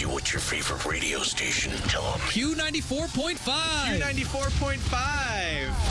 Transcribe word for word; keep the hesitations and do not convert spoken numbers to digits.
you what's your favorite radio station. Tell them. Q ninety-four point five. Q ninety-four point five.